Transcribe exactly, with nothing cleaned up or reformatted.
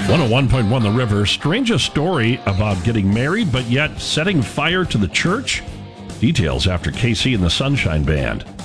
one oh one point one The River. Strangest story about getting married, but yet setting fire to the church? Details after K C and the Sunshine Band.